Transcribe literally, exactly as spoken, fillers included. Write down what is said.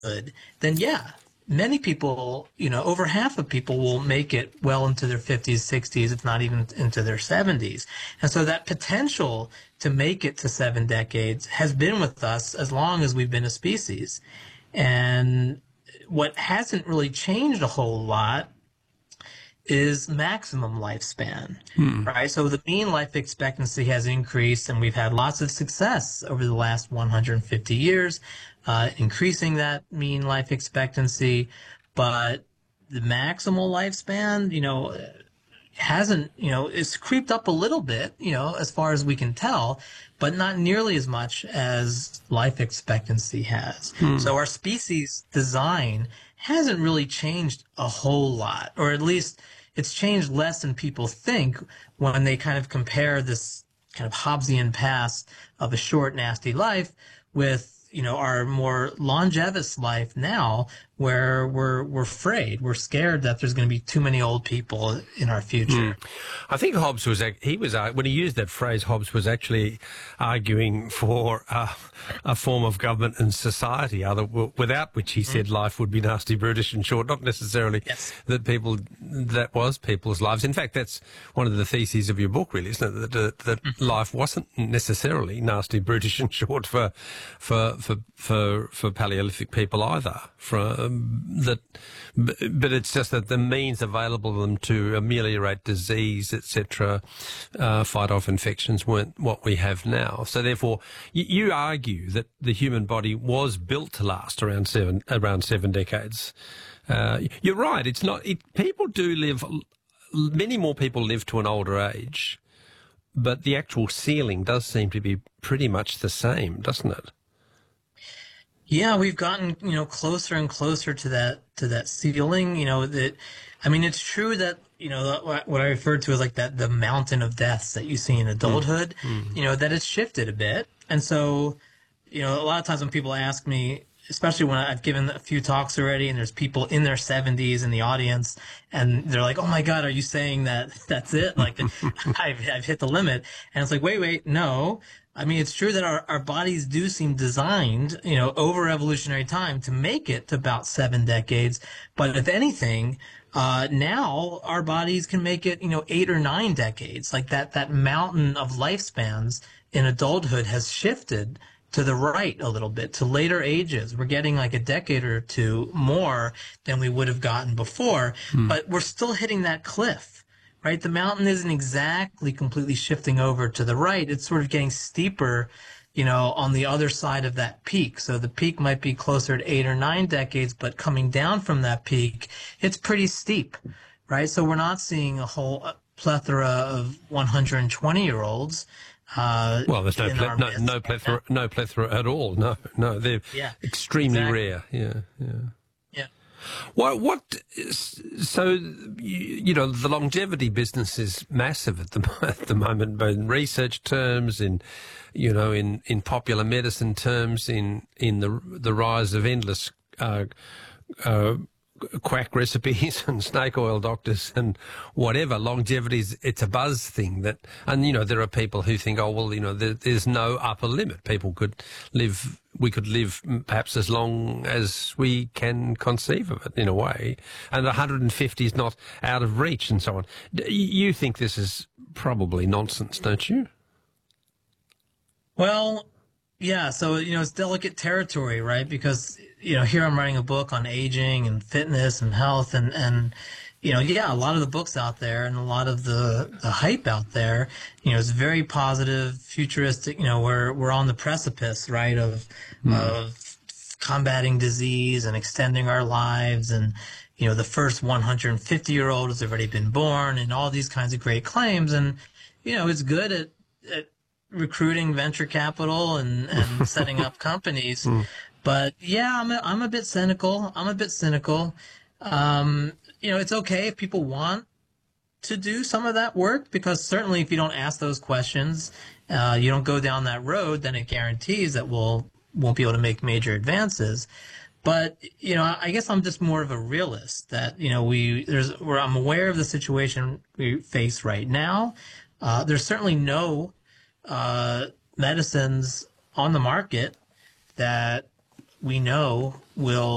then yeah, many people, you know, over half of people will make it well into their fifties, sixties, if not even into their seventies. And so that potential to make it to seven decades has been with us as long as we've been a species. And what hasn't really changed a whole lot is maximum lifespan, Hmm. right? So the mean life expectancy has increased, and we've had lots of success over the last one hundred fifty years, uh, increasing that mean life expectancy. But the maximal lifespan, you know, hasn't, you know, it's creeped up a little bit, you know, as far as we can tell, but not nearly as much as life expectancy has. Hmm. So our species design hasn't really changed a whole lot, or at least it's changed less than people think when they kind of compare this kind of Hobbesian past of a short, nasty life with, you know, our more longevous life now, where we're we're afraid, we're scared that there's going to be too many old people in our future. Mm. I think Hobbes was he was uh, when he used that phrase, Hobbes was actually arguing for uh, a form of government and society, other without which he mm. said life would be nasty, brutish, and short. Not necessarily yes. that people that was people's lives. In fact, that's one of the theses of your book, really, isn't it? That, that, that mm. life wasn't necessarily nasty, brutish, and short for for for for, for Paleolithic people either. From that, but it's just that the means available to them to ameliorate disease, et cetera, uh, fight off infections weren't what we have now. So therefore, you, you argue that the human body was built to last around seven around seven decades. Uh, you're right. It's not. It, people do live. Many more people live to an older age, but the actual ceiling does seem to be pretty much the same, doesn't it? Yeah, we've gotten, you know, closer and closer to that to that ceiling. You know, that, I mean, it's true that, you know, what I referred to as like that the mountain of deaths that you see in adulthood, mm-hmm. you know, that it's shifted a bit. And so, you know, a lot of times when people ask me, especially when I've given a few talks already and there's people in their seventies in the audience and they're like, oh my God, are you saying that that's it? Like I've, I've hit the limit. And it's like, wait, wait, no. I mean, it's true that our, our bodies do seem designed, you know, over evolutionary time to make it to about seven decades. But if anything, uh, now our bodies can make it, you know, eight or nine decades. Like that, that mountain of lifespans in adulthood has shifted to the right a little bit, to later ages. We're getting like a decade or two more than we would have gotten before, hmm. but we're still hitting that cliff. Right, the mountain isn't exactly completely shifting over to the right. It's sort of getting steeper, you know, on the other side of that peak. So the peak might be closer to eight or nine decades, but coming down from that peak, it's pretty steep, right? So we're not seeing a whole plethora of one hundred twenty year olds. Uh, well, there's no ple- no, no plethora, no plethora at all. No, no, they're yeah, extremely exactly. rare. Yeah, yeah. Yeah. What, what, so, you, you know, the longevity business is massive at the, at the moment, both in research terms, in, you know, in, in popular medicine terms, in, in the, the rise of endless, uh, uh, quack recipes and snake oil doctors and whatever. Longevity is, it's a buzz thing that, and, you know, there are people who think, oh, well, you know, there, there's no upper limit. People could live, we could live perhaps as long as we can conceive of it in a way. And one hundred fifty is not out of reach and so on. You think this is probably nonsense, don't you? Well, yeah. So, you know, it's delicate territory, right? Because, you know, here I'm writing a book on aging and fitness and health and, and, you know, yeah, a lot of the books out there and a lot of the, the hype out there, you know, is very positive, futuristic, you know, we're, we're on the precipice, right, of, mm. of combating disease and extending our lives. And, you know, the first one hundred fifty year old has already been born and all these kinds of great claims. And, you know, it's good at, at recruiting venture capital and, and setting up companies. Mm. But yeah, I'm a, I'm a bit cynical. I'm a bit cynical. Um, you know, it's okay if people want to do some of that work, because certainly if you don't ask those questions, uh, you don't go down that road, then it guarantees that we'll, won't be able to make major advances. But, you know, I guess I'm just more of a realist that, you know, we, there's, where I'm aware of the situation we face right now. Uh, there's certainly no, uh, medicines on the market that we know will